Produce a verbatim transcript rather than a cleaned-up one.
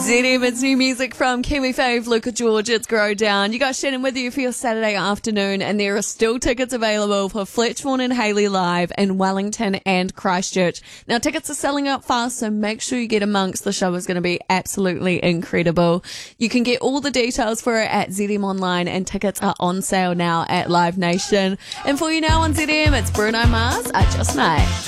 Z M, it's new music from Kiwi fave Luca George. It's Grow Down. You got Shannon with you for your Saturday afternoon, and there are still tickets available for Fletch Vaughan and Hayley Live in Wellington and Christchurch. Now, tickets are selling out fast, so make sure you get amongst. The show is going to be absolutely incredible. You can get all the details for it at Z M Online, and tickets are on sale now at Live Nation. And for you now on Z M, it's Bruno Mars, I Just Might.